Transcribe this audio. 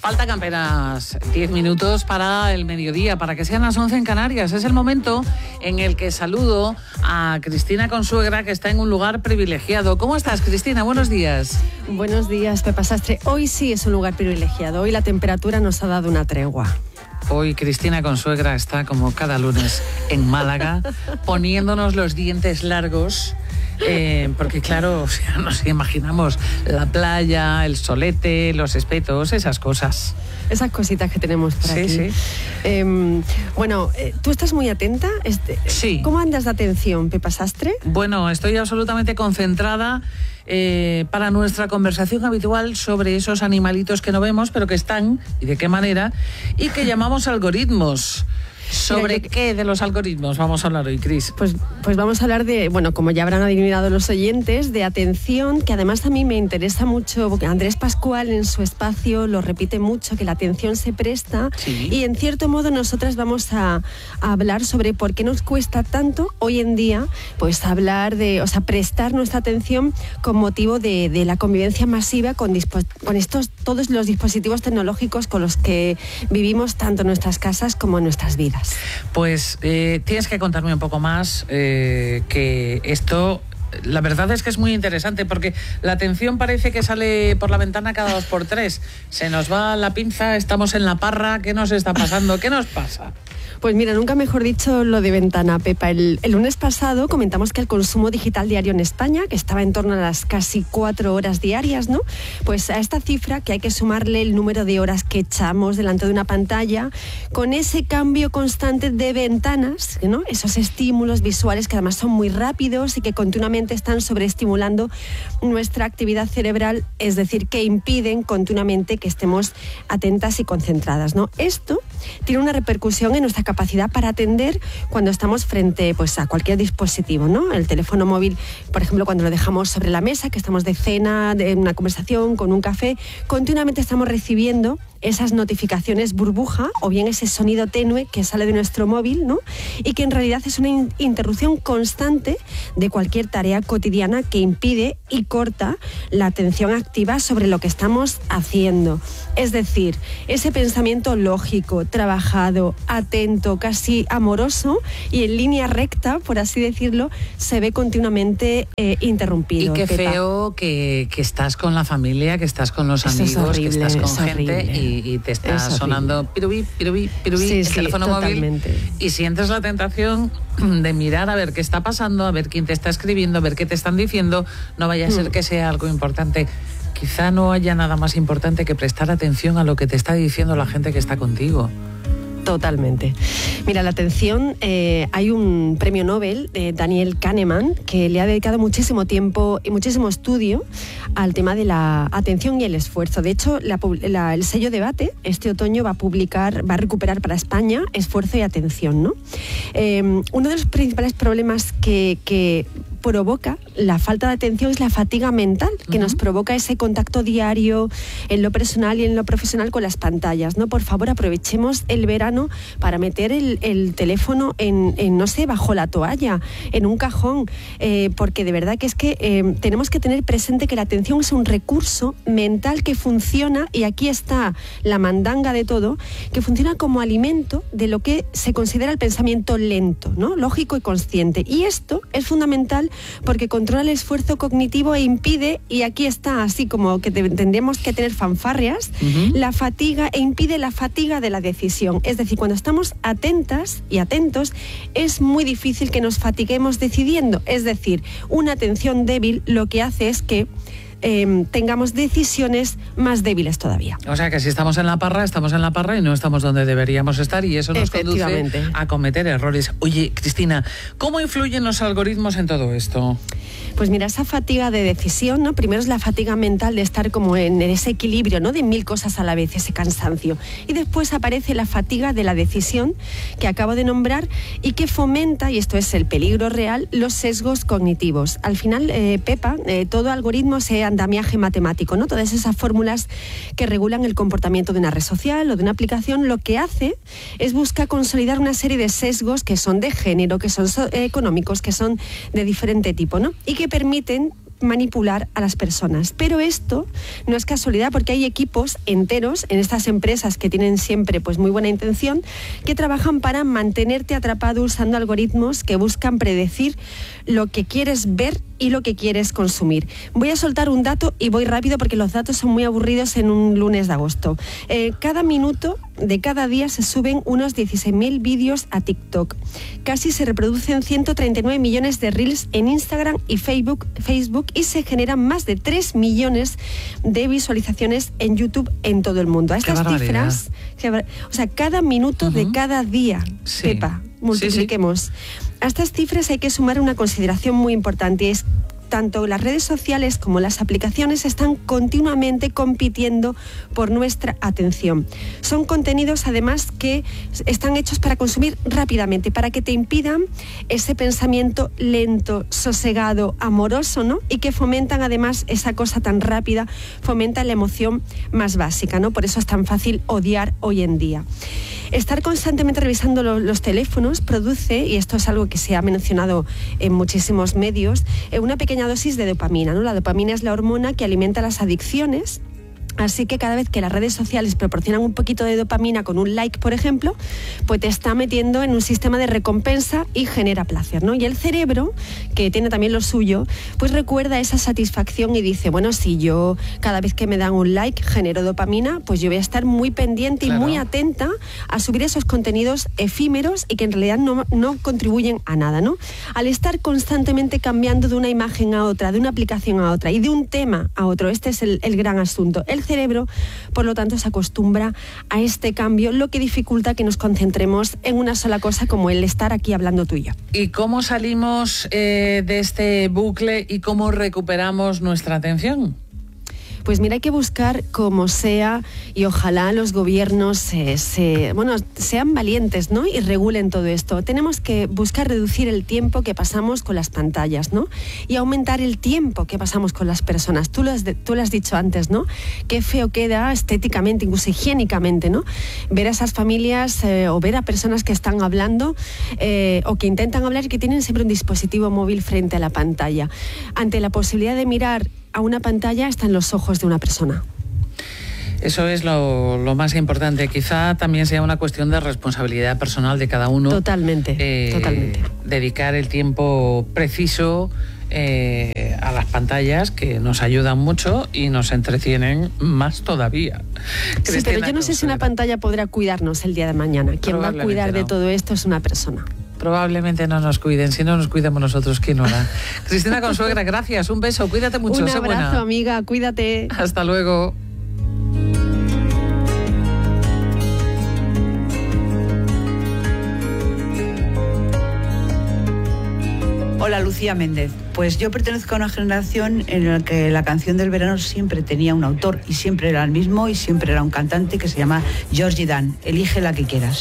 Faltan apenas 10 minutos para el mediodía, para que sean las 11 en Canarias. Es el momento en el que saludo a Cristina Consuegra, que está en un lugar privilegiado. ¿Cómo estás, Cristina? Buenos días. Buenos días, Pepa Sastre. Hoy sí es un lugar privilegiado. Hoy la temperatura nos ha dado una tregua. Hoy Cristina Consuegra está, como cada lunes, en Málaga, poniéndonos los dientes largos. Porque claro, o sea, nos imaginamos la playa, el solete, los espetos, esas cosas. Esas cositas que tenemos por aquí. Sí. Bueno, ¿tú estás muy atenta? Sí. ¿Cómo andas de atención, Pepa Sastre? Bueno, estoy absolutamente concentrada para nuestra conversación habitual sobre esos animalitos que no vemos, pero que están, y de qué manera, y que llamamos algoritmos. ¿Sobre qué de los algoritmos vamos a hablar hoy, Cris? Pues vamos a hablar de, bueno, como ya habrán adivinado los oyentes, de atención, que además a mí me interesa mucho, porque Andrés Pascual en su espacio lo repite mucho, que la atención se presta, sí. Y en cierto modo nosotras vamos a hablar sobre por qué nos cuesta tanto hoy en día, pues hablar de, o sea, prestar nuestra atención con motivo de la convivencia masiva con todos los dispositivos tecnológicos con los que vivimos tanto en nuestras casas como en nuestras vidas. Pues tienes que contarme un poco más, que esto, la verdad es que es muy interesante, porque la atención parece que sale por la ventana cada 2x3. Se nos va la pinza, estamos en la parra. ¿Qué nos está pasando? ¿Qué nos pasa? Pues mira, nunca mejor dicho lo de ventana, Pepa. El lunes pasado comentamos que el consumo digital diario en España, que estaba en torno a las casi 4 horas diarias, ¿no? Pues a esta cifra que hay que sumarle el número de horas que echamos delante de una pantalla, con ese cambio constante de ventanas, ¿no? Esos estímulos visuales que además son muy rápidos y que continuamente están sobreestimulando nuestra actividad cerebral, es decir, que impiden continuamente que estemos atentas y concentradas, ¿no? Esto tiene una repercusión en nuestra capacidad para atender cuando estamos frente, pues, a cualquier dispositivo, ¿no? El teléfono móvil, por ejemplo, cuando lo dejamos sobre la mesa, que estamos de cena, de una conversación, con un café, continuamente estamos recibiendo esas notificaciones burbuja o bien ese sonido tenue que sale de nuestro móvil, ¿no? Y que en realidad es una interrupción constante de cualquier tarea cotidiana que impide y corta la atención activa sobre lo que estamos haciendo. Es decir, ese pensamiento lógico, trabajado, atento, casi amoroso y en línea recta, por así decirlo, se ve continuamente interrumpido. Y qué Pepa. feo que estás con la familia, que estás con los amigos, horrible, que estás con gente y te está sonando pirubí, el teléfono móvil, y sientes la tentación de mirar a ver qué está pasando, a ver quién te está escribiendo, a ver qué te están diciendo. No vaya a ser que sea algo importante. Quizá no haya nada más importante que prestar atención a lo que te está diciendo la gente que está contigo. Totalmente. Mira, la atención, hay un premio Nobel de Daniel Kahneman que le ha dedicado muchísimo tiempo y muchísimo estudio al tema de la atención y el esfuerzo. De hecho, el sello Debate este otoño va a recuperar para España esfuerzo y atención, ¿no? Uno de los principales problemas que provoca la falta de atención es la fatiga mental, que nos provoca ese contacto diario en lo personal y en lo profesional con las pantallas, ¿no? Por favor, aprovechemos el verano para meter el teléfono en, no sé, bajo la toalla, en un cajón, porque de verdad que es que tenemos que tener presente que la atención es un recurso mental que funciona, y aquí está la mandanga de todo, que funciona como alimento de lo que se considera el pensamiento lento, ¿no? Lógico y consciente. Y esto es fundamental porque controla el esfuerzo cognitivo e impide, y aquí está así como que tendríamos que tener fanfarrias, la fatiga, e impide la fatiga de la decisión. Es decir, cuando estamos atentas y atentos, es muy difícil que nos fatiguemos decidiendo. Es decir, una atención débil lo que hace es que tengamos decisiones más débiles todavía. O sea que si estamos en la parra y no estamos donde deberíamos estar, y eso nos conduce a cometer errores. Oye, Cristina, ¿cómo influyen los algoritmos en todo esto? Pues mira, esa fatiga de decisión, ¿no? Primero es la fatiga mental de estar como en ese equilibrio, ¿no? De 1000 cosas a la vez, ese cansancio. Y después aparece la fatiga de la decisión que acabo de nombrar y que fomenta, y esto es el peligro real, los sesgos cognitivos. Al final, Pepa, todo algoritmo se andamiaje matemático, ¿no? Todas esas fórmulas que regulan el comportamiento de una red social o de una aplicación, lo que hace es buscar consolidar una serie de sesgos que son de género, que son económicos, que son de diferente tipo, ¿no? Y que permiten manipular a las personas. Pero esto no es casualidad, porque hay equipos enteros en estas empresas que tienen siempre pues muy buena intención, que trabajan para mantenerte atrapado usando algoritmos que buscan predecir lo que quieres ver y lo que quieres consumir. Voy a soltar un dato y voy rápido porque los datos son muy aburridos en un lunes de agosto. Cada minuto de cada día se suben unos 16.000 vídeos a TikTok. Casi se reproducen 139 millones de reels en Instagram y Facebook y se generan más de 3 millones de visualizaciones en YouTube en todo el mundo. A estas cifras, o sea, cada minuto de cada día, sí. Pepa, multipliquemos. Sí. A estas cifras hay que sumar una consideración muy importante, es tanto las redes sociales como las aplicaciones están continuamente compitiendo por nuestra atención. Son contenidos además que están hechos para consumir rápidamente, para que te impidan ese pensamiento lento, sosegado, amoroso, ¿no? Y que fomentan además esa cosa tan rápida, fomentan la emoción más básica, ¿no? Por eso es tan fácil odiar hoy en día. Estar constantemente revisando los teléfonos produce, y esto es algo que se ha mencionado en muchísimos medios, una pequeña dosis de dopamina, ¿no? La dopamina es la hormona que alimenta las adicciones. Así que cada vez que las redes sociales proporcionan un poquito de dopamina con un like, por ejemplo, pues te está metiendo en un sistema de recompensa y genera placer, ¿no? Y el cerebro, que tiene también lo suyo, pues recuerda esa satisfacción y dice, bueno, si yo cada vez que me dan un like genero dopamina, pues yo voy a estar muy pendiente y muy atenta a subir esos contenidos efímeros y que en realidad no contribuyen a nada, ¿no? Al estar constantemente cambiando de una imagen a otra, de una aplicación a otra y de un tema a otro, este es el gran asunto. El cerebro, por lo tanto, se acostumbra a este cambio, lo que dificulta que nos concentremos en una sola cosa, como el estar aquí hablando tú y yo. ¿Y cómo salimos de este bucle y cómo recuperamos nuestra atención? Pues mira, hay que buscar como sea, y ojalá los gobiernos sean valientes, ¿no? Y regulen todo esto. Tenemos que buscar reducir el tiempo que pasamos con las pantallas, ¿no? Y aumentar el tiempo que pasamos con las personas. Tú lo has dicho antes, ¿no? Qué feo queda estéticamente, incluso higiénicamente, ¿no? Ver a esas familias o ver a personas que están hablando o que intentan hablar y que tienen siempre un dispositivo móvil frente a la pantalla. Ante la posibilidad de mirar a una pantalla están los ojos de una persona. Eso es lo más importante. Quizá también sea una cuestión de responsabilidad personal de cada uno. Totalmente, totalmente. Dedicar el tiempo preciso a las pantallas, que nos ayudan mucho y nos entretienen más todavía. Sí, pero yo no sé si una pantalla podrá cuidarnos el día de mañana. Quien va a cuidar de todo esto es una persona. Probablemente no nos cuiden. Si no nos cuidamos nosotros, ¿quién lo hará? Cristina Consuegra, gracias. Un beso. Cuídate mucho. Un abrazo, amiga. Cuídate. Hasta luego. Hola, Lucía Méndez. Pues yo pertenezco a una generación en la que la canción del verano siempre tenía un autor y siempre era el mismo y siempre era un cantante que se llama Georgie Dan. Elige la que quieras.